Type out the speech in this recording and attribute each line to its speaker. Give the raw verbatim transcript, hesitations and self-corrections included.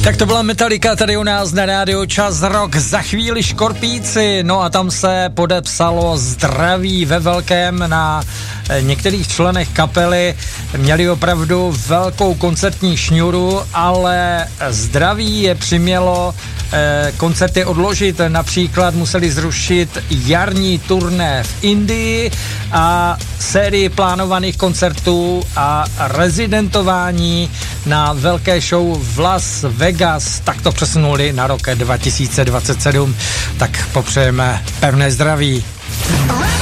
Speaker 1: Tak to byla Metallica tady u nás na rádiu Čas Rock, za chvíli Škorpíci, no a tam se podepsalo zdraví ve velkém na některých členech kapely, měli opravdu velkou koncertní šňůru, ale zdraví je přimělo eh, koncerty odložit, například museli zrušit jarní turné v Indii a sérii plánovaných koncertů a rezidentování na velké show v Las Vegas, tak to přesunuli na rok dva tisíce dvacet sedm, tak popřejeme pevné zdraví.